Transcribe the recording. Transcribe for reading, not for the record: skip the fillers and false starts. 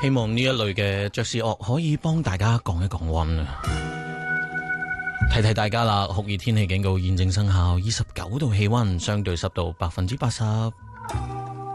希望呢一類嘅爵士樂可以幫大家降一降溫啊！提提大家啦，酷熱天氣警告現正生效，29度氣溫，相對濕度80%。